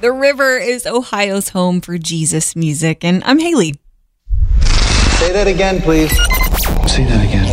The River is Ohio's home for Jesus music, and I'm Haley. Say that again, please. Say that again.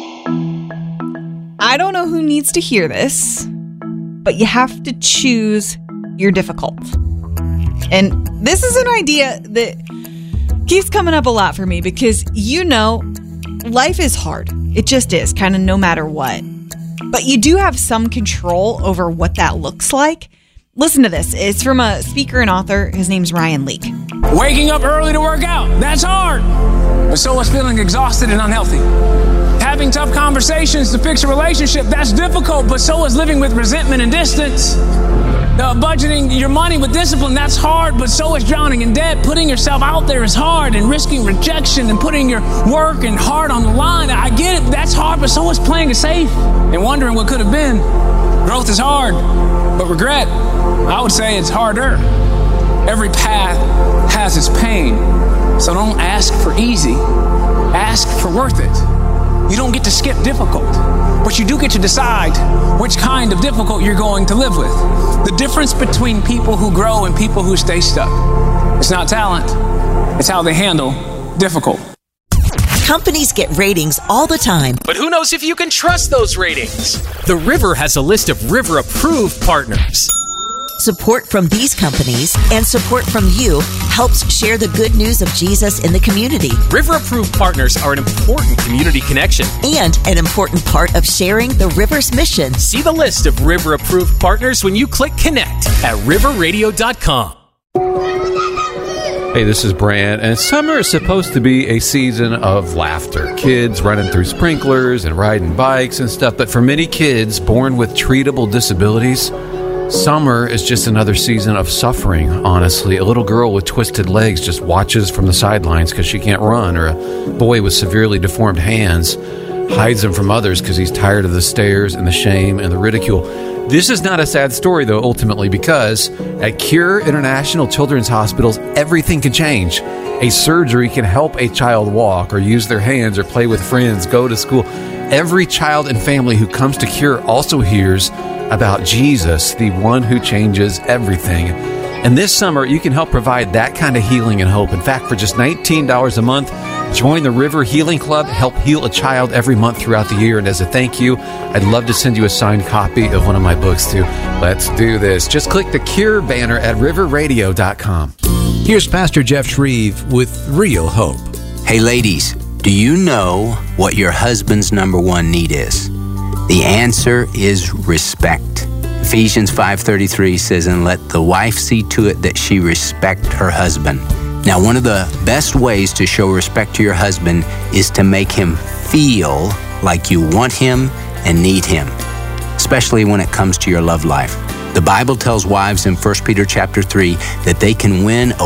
I don't know who needs to hear this, but you have to choose your difficult. And this is an idea that keeps coming up a lot for me because, life is hard. It just is, kind of no matter what. But you do have some control over what that looks like. Listen to this. It's from a speaker and author. His name's Ryan Leake. Waking up early to work out, that's hard. But so is feeling exhausted and unhealthy. Having tough conversations to fix a relationship, that's difficult, but so is living with resentment and distance. Budgeting your money with discipline, that's hard, but so is drowning in debt. Putting yourself out there is hard, and risking rejection and putting your work and heart on the line. I get it, that's hard, but so is playing it safe and wondering what could have been. Growth is hard, but regret, I would say it's harder. Every path has its pain, so don't ask for easy, ask for worth it. You don't get to skip difficult, but you do get to decide which kind of difficult you're going to live with. The difference between people who grow and people who stay stuck, it's not talent, it's how they handle difficult. Companies get ratings all the time. But who knows if you can trust those ratings? The River has a list of River-approved partners. Support from these companies and support from you helps share the good news of Jesus in the community. River-approved partners are an important community connection. And an important part of sharing the River's mission. See the list of River-approved partners when you click connect at riverradio.com. Hey, this is Brand, and summer is supposed to be a season of laughter. Kids running through sprinklers and riding bikes and stuff, but for many kids born with treatable disabilities, summer is just another season of suffering, honestly. A little girl with twisted legs just watches from the sidelines because she can't run, or a boy with severely deformed hands hides them from others because he's tired of the stares and the shame and the ridicule. This is not a sad story, though, ultimately, because at Cure International Children's Hospitals, everything can change. A surgery can help a child walk or use their hands or play with friends, go to school. Every child and family who comes to Cure also hears about Jesus, the one who changes everything. And this summer, you can help provide that kind of healing and hope. In fact, for just $19 a month, join the River Healing Club. Help heal a child every month throughout the year. And as a thank you, I'd love to send you a signed copy of one of my books, too. Let's do this. Just click the Cure banner at riverradio.com. Here's Pastor Jeff Shreve with Real Hope. Hey, ladies, do you know what your husband's number one need is? The answer is respect. Ephesians 5:33 says, and let the wife see to it that she respect her husband. Now, one of the best ways to show respect to your husband is to make him feel like you want him and need him, especially when it comes to your love life. The Bible tells wives in 1 Peter chapter 3 that they can win